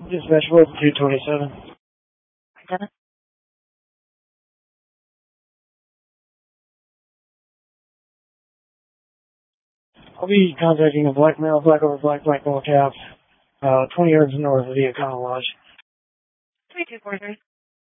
Dispatch Local 227. Dennis? I'll be contacting a black male, black over black, black male cab, 20 yards north of the Econo Lodge. 3243.